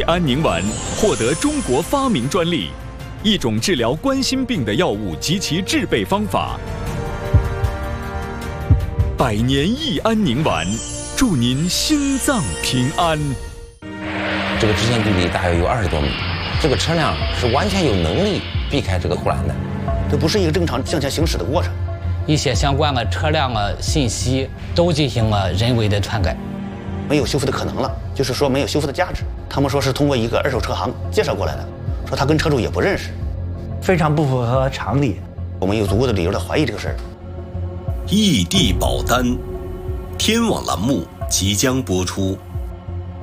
安宁丸获得中国发明专利，一种治疗冠心病的药物及其制备方法。百年益安宁丸，祝您心脏平安。 这个直线距离大约有20多米，这个车辆是完全有能力避开这个护栏的， 这不是一个正常向前行驶的过程。 一些相关的车辆的信息都进行了人为的篡改， 没有修复的可能了，就是说没有修复的价值。他们说是通过一个二手车行介绍过来的，说他跟车主也不认识， 非常不符合常理。 我们有足够的理由来怀疑这个事儿。 异地保单，天网栏目即将播出。